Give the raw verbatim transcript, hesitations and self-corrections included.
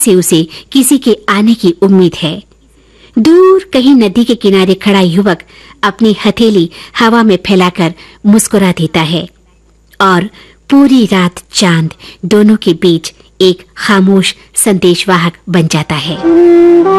से उसे किसी के आने की उम्मीद है। दूर कहीं नदी के किनारे खड़ा युवक अपनी हथेली हवा में फैलाकर मुस्कुरा देता है और पूरी रात चांद दोनों के बीच एक खामोश संदेशवाहक बन जाता है।